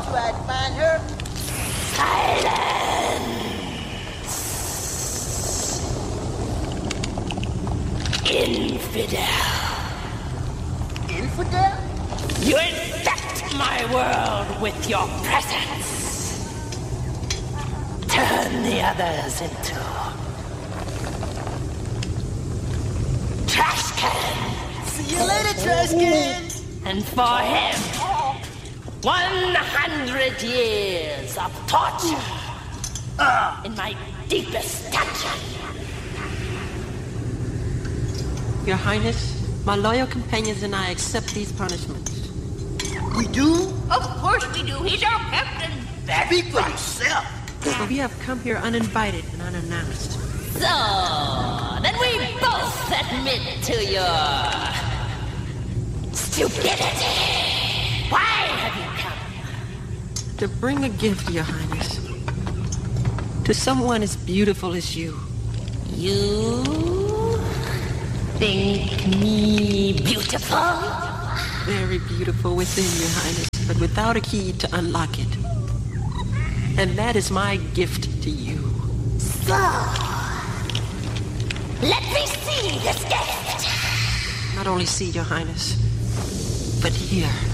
you I'd find her. Silence! Infidel. Infidel? You infect my world with your presence. Turn the others into trash cans. See you later, trash can. And for him, 100 years of torture in my deepest dungeon. Your Highness, my loyal companions and I accept these punishments. We do? Of course we do. He's our captain. Speak for yourself. We have come here uninvited and unannounced. So, then we both admit to your stupidity. Why have you come? To bring a gift, Your Highness. To someone as beautiful as you. You think me beautiful? Very beautiful within, Your Highness, but without a key to unlock it. And that is my gift to you. So, let me see this gift. Not only see, Your Highness, but hear.